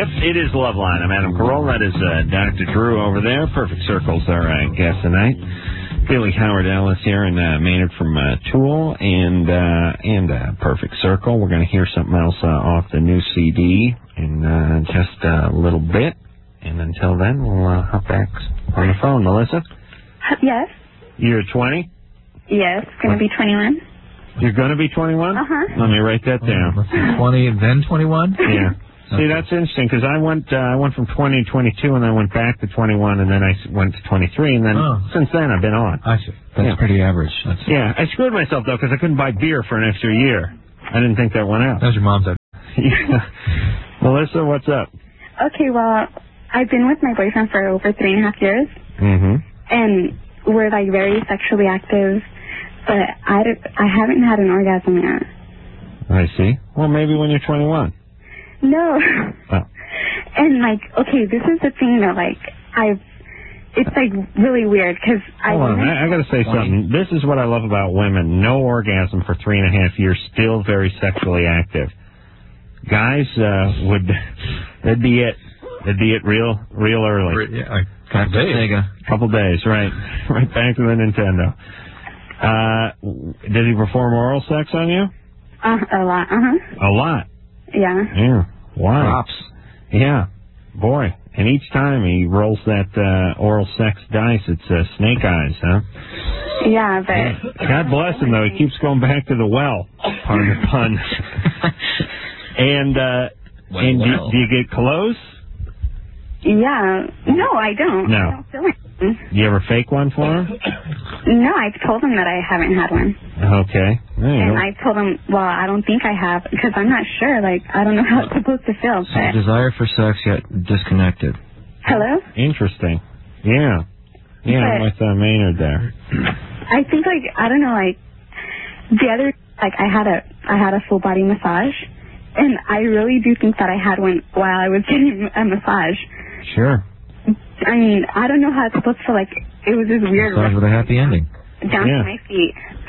Yep, it is Loveline. I'm Adam Carolla. That is Dr. Drew over there. Perfect Circle's our guest tonight. Billy Howard Ellis here and Maynard from Tool and Perfect Circle. We're going to hear something else off the new CD in just a little bit. And until then, we'll hop back on the phone. Melissa? Yes. You're 20? Yes, going to be 21. You're going to be 21? Uh-huh. Let me write that down. 20, then 21? Yeah. See, that's interesting, because I went from 20 to 22, and I went back to 21, and then I went to 23, and then since then I've been on. I see. That's pretty average. Yeah, I screwed myself, though, because I couldn't buy beer for an extra year. I didn't think that went out. That's your mom's idea. Yeah. Melissa, what's up? Okay, well, I've been with my boyfriend for over 3.5 years, and we're, like, very sexually active, but I haven't had an orgasm yet. I see. Well, maybe when you're 21. No. Oh. And, like, okay, this is the thing that, like, it's, like, really weird, because Hold on, I got to say something. This is what I love about women. No orgasm for 3.5 years, still very sexually active. Guys that'd be it. That'd be it real early. Yeah, like a couple days, right. Right back to the Nintendo. Did he perform oral sex on you? A lot, A lot? Yeah. Yeah. Wow. Props. Yeah. Boy. And each time he rolls that oral sex dice, it's snake eyes, huh? Yeah, but... God bless him, though. He keeps going back to the well. Pardon the pun. And do you get close? Yeah. No, I don't. No. I don't feel it. You ever fake one for him? No, I've told him that I haven't had one. Okay. And I told him, well, I don't think I have, because I'm not sure. Like, I don't know how it's supposed to feel. So desire for sex, yet disconnected. Hello? Interesting. Yeah. Yeah, I'm with Maynard there. I think, like, I don't know, like, the other, like, I had a full body massage, and I really do think that I had one while I was getting a massage. Sure. I mean, I don't know how it's supposed to feel like. It was this weird massage with a happy ending. Down to my feet.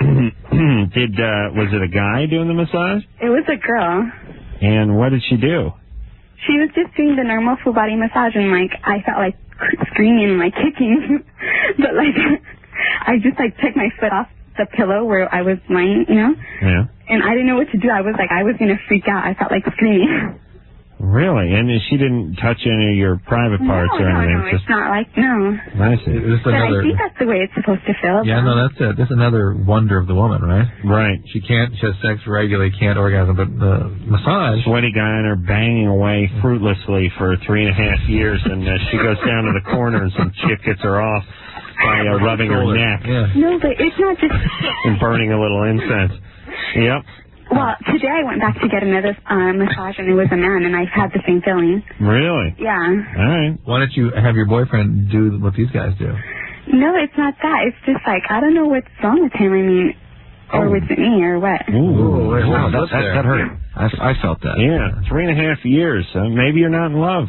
Was it a guy doing the massage? It was a girl. And what did she do? She was just doing the normal full body massage, and, like, I felt like screaming and, like, kicking. But, like, I just, like, took my foot off the pillow where I was lying, you know? Yeah. And I didn't know what to do. I was going to freak out. I felt like screaming. Really? And she didn't touch any of your private parts or anything? No, it's not like, no. I see. But I think that's the way it's supposed to feel. Yeah, no, that's it. That's another wonder of the woman, right? Right. She has sex regularly, can't orgasm, but the massage... Sweaty guy and her banging away fruitlessly for 3.5 years, and she goes down to the corner and some chick gets her off by rubbing her neck. Yeah. No, but it's not just... and burning a little incense. Yep. Well, today I went back to get another massage, and it was a man, and I've had the same feeling. Really? Yeah. All right. Why don't you have your boyfriend do what these guys do? No, it's not that. It's just like, I don't know what's wrong with him. I mean, or with me, or what. Ooh, wow, that hurt. I felt that. Yeah, 3.5 years. Maybe you're not in love.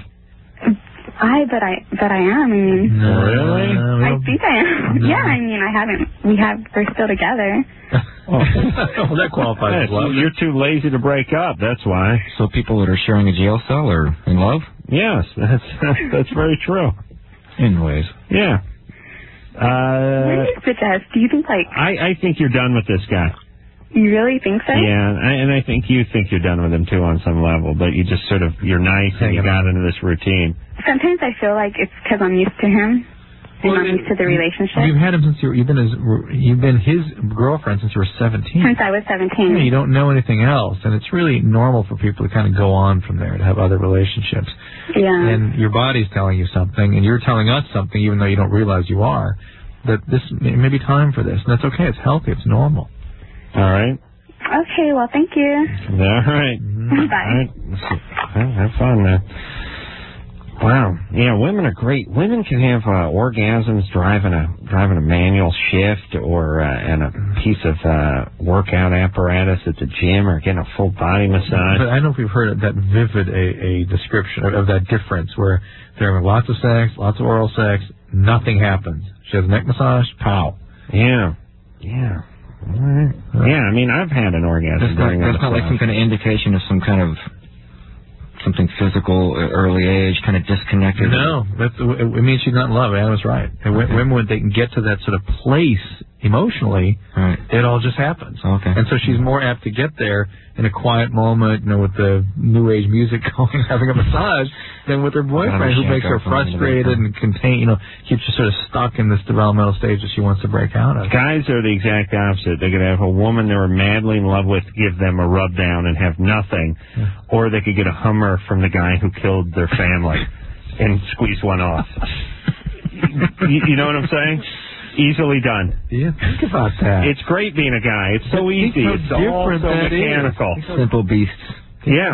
But I am. I mean, really? I think I am. No. Yeah, I mean, we're still together. Well, that qualifies as love. You're too lazy to break up. That's why. So people that are sharing a jail cell are in love? Yes, that's very true. In ways. Yeah. What do you suggest? Do you think, like... I think you're done with this guy. You really think so? Yeah, and I think you think you're done with him, too, on some level, but you just sort of, you're nice and you got into this routine. Sometimes I feel like it's because I'm used to him, and I'm used to the relationship. You've had him since you've been his girlfriend since you were 17. Since I was 17. Yeah, you don't know anything else, and it's really normal for people to kind of go on from there, to have other relationships. Yeah. And your body's telling you something, and you're telling us something, even though you don't realize you are, that this may be time for this. And that's okay. It's healthy. It's normal. All right. Okay, well, thank you. All right. Bye. All right. Have fun, man. Wow. Yeah, women are great. Women can have orgasms driving a manual shift or and a piece of workout apparatus at the gym or getting a full body massage. But I don't know if you've heard that vivid a description of that difference where they're having lots of sex, lots of oral sex, nothing happens. She has a neck massage, pow. Yeah. Yeah. All right. Yeah, I mean, I've had an orgasm during a massage. That's not like some kind of indication of some something physical at early age, kind of disconnected? No, it means she's not in love. Anna was right. And women, when they can get to that sort of place emotionally, Right. it all just happens. Okay. And so she's more apt to get there in a quiet moment, with the new age music going, having a massage, than with her boyfriend, who makes her frustrated and keeps her sort of stuck in this developmental stage that she wants to break out of. Guys are the exact opposite. They could have a woman they were madly in love with give them a rub down and have nothing, or they could get a Hummer from the guy who killed their family and squeeze one off. You know what I'm saying? Easily done. Yeah, think about that. It's great being a guy. It's so easy. It's all different so that mechanical. Simple beasts. Yeah.